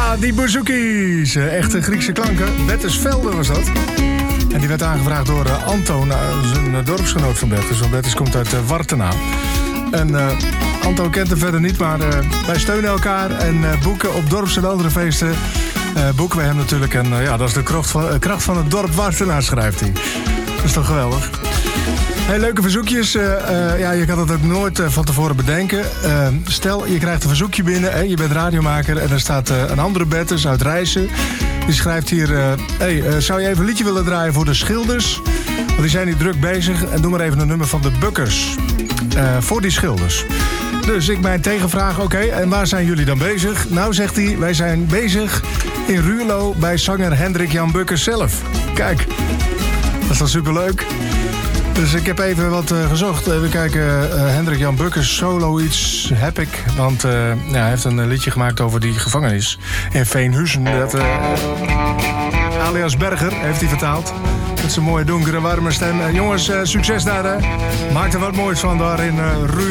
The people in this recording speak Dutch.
Ja, die bouzouki's. Echte Griekse klanken. Bertus-Velde was dat. En die werd aangevraagd door Anton, zijn dorpsgenoot van Bertus. Want Bertus komt uit Wartena. En Anton kent hem verder niet, maar wij steunen elkaar. En boeken op dorps- en andere feesten boeken we hem natuurlijk. En ja, dat is de kracht van het dorp Wartena, schrijft hij. Dat is toch geweldig. Hey, leuke verzoekjes. Ja, je kan het ook nooit van tevoren bedenken. Stel, je krijgt een verzoekje binnen. Je bent radiomaker en er staat een andere Bertus uit Rijssen. Die schrijft hier... zou je even een liedje willen draaien voor de Schilders? Want die zijn hier druk bezig. En doe maar even een nummer van de Bukkers. Voor die Schilders. Dus ik mijn tegenvraag, oké, en waar zijn jullie dan bezig? Nou, zegt hij, wij zijn bezig in Ruurlo bij zanger Hendrik Jan Bukkers zelf. Kijk, dat is dan superleuk. Dus ik heb even wat gezocht. Even kijken, Hendrik Jan Bukkers solo iets heb ik. Want ja, hij heeft een liedje gemaakt over die gevangenis in Veenhuizen. Dat, alias Berger heeft hij vertaald. Met zijn mooie donkere warme stem. Jongens, succes daar. Maak er wat moois van daar in Ruurlo.